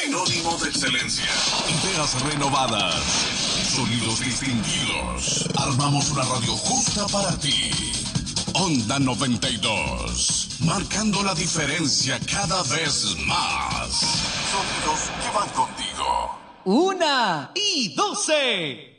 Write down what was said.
sinónimo de excelencia. Ideas renovadas. Sonidos distinguidos. Armamos una radio justa para ti. Onda 92. Marcando la diferencia cada vez más. Sonidos que van contigo. 1 y 12.